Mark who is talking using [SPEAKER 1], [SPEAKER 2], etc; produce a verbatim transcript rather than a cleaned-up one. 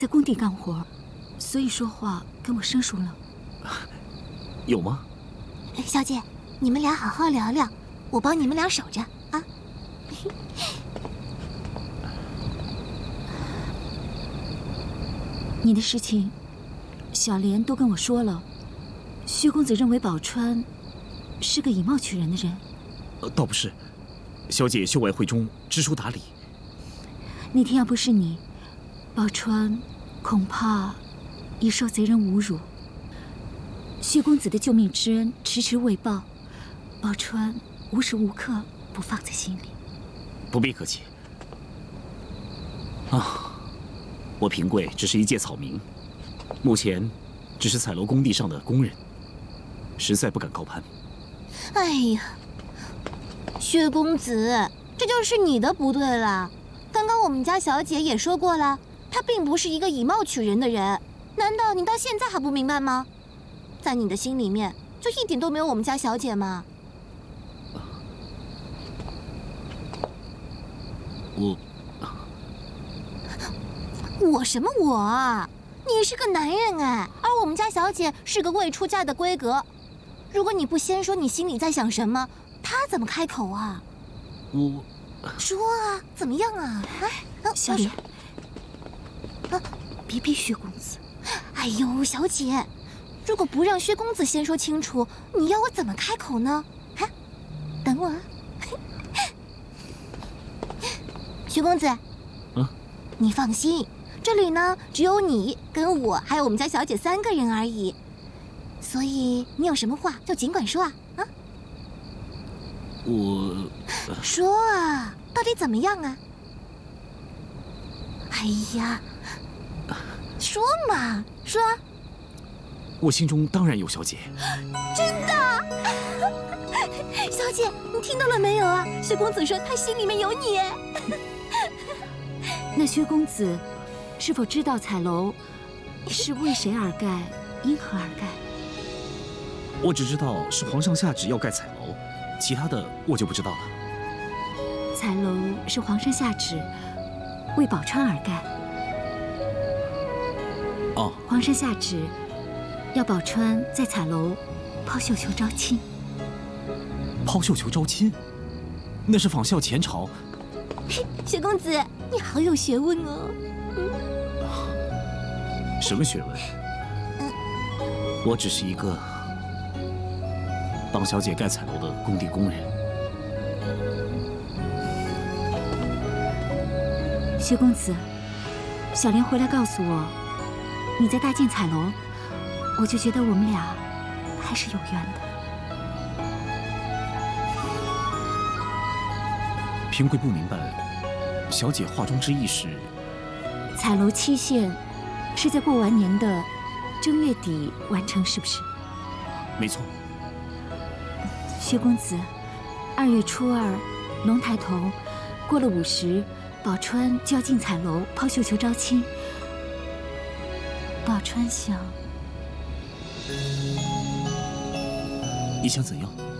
[SPEAKER 1] 在工地干活，所以说话跟我生疏了。
[SPEAKER 2] 有吗？
[SPEAKER 3] 小姐，你们俩好好聊聊，我帮你们俩守着啊。
[SPEAKER 1] 你的事情，小莲都跟我说了。薛公子认为宝钏是个以貌取人的人。
[SPEAKER 2] 呃，倒不是，小姐秀外慧中，知书达理。
[SPEAKER 1] 那天要不是你，宝钏恐怕已受贼人侮辱。薛公子的救命之恩迟迟未报，宝钏无时无刻不放在心里。
[SPEAKER 2] 不必客气。啊，我平贵只是一介草民，目前只是彩楼工地上的工人，实在不敢高攀。
[SPEAKER 3] 哎呀，薛公子，这就是你的不对了。刚刚我们家小姐也说过了，她并不是一个以貌取人的人。难道你到现在还不明白吗？在你的心里面，就一点都没有我们家小姐吗？
[SPEAKER 2] 我，
[SPEAKER 3] 我什么我啊？你是个男人哎，而我们家小姐是个未出嫁的闺阁。如果你不先说你心里在想什么，她怎么开口啊？
[SPEAKER 2] 我
[SPEAKER 3] 说啊，怎么样啊？啊，
[SPEAKER 1] 小莲，啊，别逼薛公子。
[SPEAKER 3] 哎呦，小姐，如果不让薛公子先说清楚，你要我怎么开口呢？哈，等我啊。薛公子，
[SPEAKER 2] 嗯，
[SPEAKER 3] 你放心，这里呢只有你跟我还有我们家小姐三个人而已，所以你有什么话就尽管说啊啊！
[SPEAKER 2] 我
[SPEAKER 3] 说啊，到底怎么样啊？哎呀，说嘛，说。
[SPEAKER 2] 我心中当然有小姐。
[SPEAKER 3] 真的？小姐，你听到了没有啊？薛公子说他心里面有你哎。
[SPEAKER 1] 那薛公子是否知道彩楼是为谁而盖，因何而盖？
[SPEAKER 2] 我只知道是皇上下旨要盖彩楼，其他的我就不知道了。
[SPEAKER 1] 彩楼是皇上下旨为宝钏而盖。
[SPEAKER 2] 哦，
[SPEAKER 1] 皇上下旨要宝钏在彩楼抛绣球招亲。
[SPEAKER 2] 抛绣球招亲，那是仿效前朝。
[SPEAKER 3] 薛公子，你好有学问哦。
[SPEAKER 2] 嗯、什么学问？
[SPEAKER 3] 嗯、
[SPEAKER 2] 我只是一个帮小姐盖彩楼的工地工人。
[SPEAKER 1] 薛公子，小莲回来告诉我，你在大建彩楼，我就觉得我们俩还是有缘的。
[SPEAKER 2] 平贵不明白，小姐话中之意是，
[SPEAKER 1] 彩楼期限是在过完年的正月底完成，是不是？
[SPEAKER 2] 没错。
[SPEAKER 1] 薛公子，二月初二，龙抬头，过了午时，宝钏就要进彩楼抛绣球招亲。宝钏想，
[SPEAKER 2] 你想怎样？